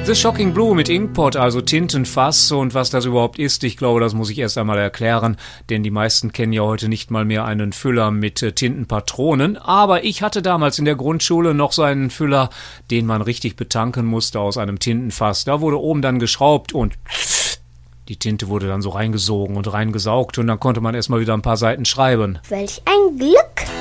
The Shocking Blue mit Inkpot, also Tintenfass, und was das überhaupt ist, ich glaube, das muss ich erst einmal erklären, denn die meisten kennen ja heute nicht mal mehr einen Füller mit Tintenpatronen, aber ich hatte damals in der Grundschule noch so einen Füller, den man richtig betanken musste aus einem Tintenfass. Da wurde oben dann geschraubt und die Tinte wurde dann so reingesogen und reingesaugt und dann konnte man erstmal wieder ein paar Seiten schreiben. Welch ein Glück!